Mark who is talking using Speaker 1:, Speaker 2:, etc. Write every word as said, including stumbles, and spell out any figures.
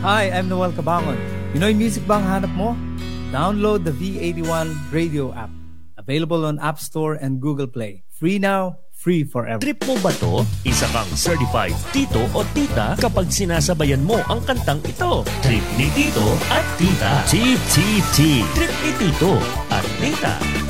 Speaker 1: Hi, I'm Noel Cabangon. Pinoy music bang hanap mo? Download the V eighty-one radio app. Available on App Store and Google Play. Free now, free forever.
Speaker 2: Trip mo ba to? Isa kang certified tito o tita kapag sinasabayan mo ang kantang ito. Trip ni Tito at Tita. T T T. Trip ni Tito at Tita.